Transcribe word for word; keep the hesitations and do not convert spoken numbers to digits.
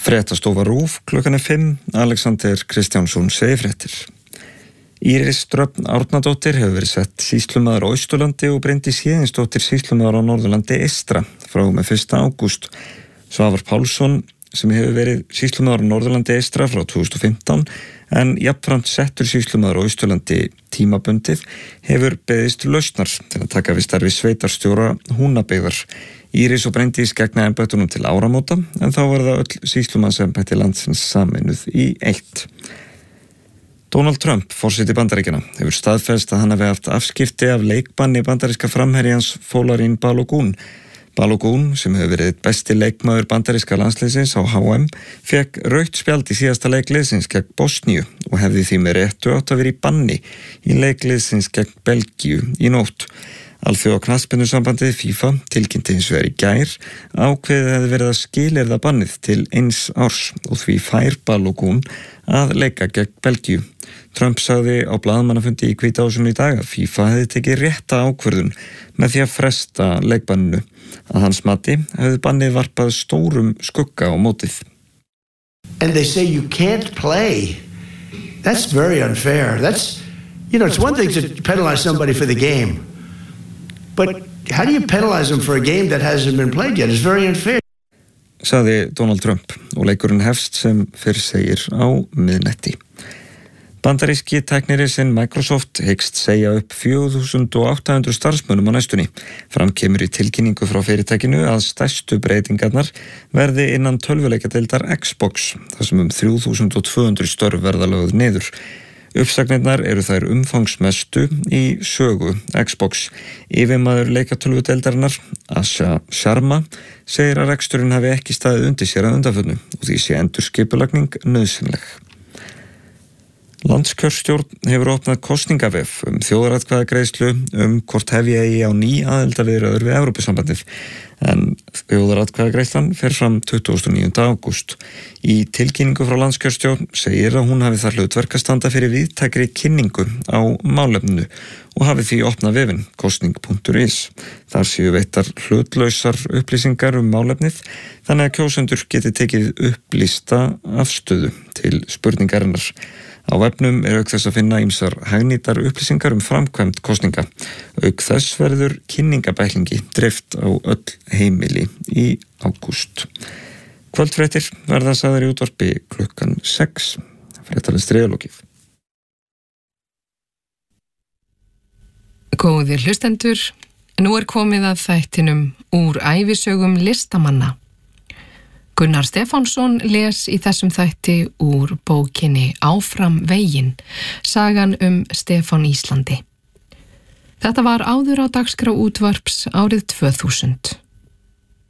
Fréttastofa RÚV klukkan er fimm, Alexander Kristjánsson segir fréttir. Íris Dröfn Árnadóttir hefur verið sett sýslumaður á Austurlandi og Bryndís Héðinsdóttir sýslumaður á Norðurlandi eystra frá með fyrsta ágúst. Svavar Pálsson sem hefur verið sýslumaður á Norðurlandi eystra frá tvö þúsund og fimmtán en jafnframt settur sýslumaður á Austurlandi tímabundið hefur beðist lausnar til að taka við starfi sveitarstjóra Húnabyggðar. Íris og Bryndís gegna embættunum til áramóta en þá var það öll sýslumannsembætti landsins sameinuð í eitt. Donald Trump, forseti Bandaríkjanna, hefur staðfest að hann hafi haft afskipti af leikbanni bandaríska framherjans Folarin Balogun. Balogun, sem hefur verið besti leikmaður bandaríska landsliðsins á H M, fekk rautt spjald í síðasta leikliðsins gegn Bosníu og hefði því með réttu átt að vera í banni í leikliðsins gegn Belgíu í nótt. Alþjóða knattspyrnusambandið FIFA tilkynnti hins vegar í gær ákveðið hefði verið að skilyrða bannið til eins árs og því fær Balogun að leika gegn Belgíu. Trump sagði á blaðamannafundi í Hvíta húsinu í dag að FIFA hefði tekið rétta ákvörðun með því að fresta leikbanninu. Að hans mati hefði bannið varpað stórum skugga á mótið. And they say you can't play. That's very unfair. That's, you know, it's one thing to penalize somebody for the game. But how do you penalize them for a game that hasn't been played yet? It's very unfair. Sagði Donald Trump og leikurinn hefst sem fyrr segir á miðnetti. Bandaríski tæknirisinn Microsoft hyggst segja upp fjögur þúsund átta hundruð starfsmönnum á næstunni. Fram kemur í tilkynningu frá fyrirtækinu að stærstu breytingarnar verði innan tölvuleikjadeildar Xbox, þar sem um þrjú þúsund tvö hundruð störf verða lögð niður. Uppsagnirnar eru þær umfangsmestu í sögu Xbox. Yfirmaður leikjatölvudeildarinnar, Asha Sharma, segir að reksturinn hafi ekki staðið undir sér að undanförnu og því sé endurskipulagning nauðsynleg. Landskjörstjórn hefur opnað kosningavef um þjóðaratkvæðagreiðslu um hvort hefja eigi á ný aðildarviðræður við Evrópusambandið en þjóðaratkvæðagreiðslan fer fram tuttugasta og níunda ágúst. Í tilkynningu frá Landskjörstjórn segir að hún hafi þar hlutverk að standa fyrir víðtækri kynningu á málefninu og hafi því opnað vefinn kosning punktur is. Þar séu veittar hlutlausar upplýsingar um málefnið þannig að kjósendur geti tekið upplýsta afstöðu til spurningarinnar. Á vefnum er auk þess að finna ýmsar hagnýtar upplýsingar um framkvæmd kosninga. Auk þess verður kynningabæklingi dreift á öll heimili í ágúst. Kvöldfréttir verða sagðar í útvarpi klukkan sex. Fréttalins þriðalokið. Góðir hlustendur, nú er komið að þættinum úr ævisögum listamanna. Gunnar Stefánsson les í þessum þætti úr bókinni Áfram veginn, sagan um Stefán Íslandi. Þetta var áður á dagskrá útvarps árið tvö þúsund.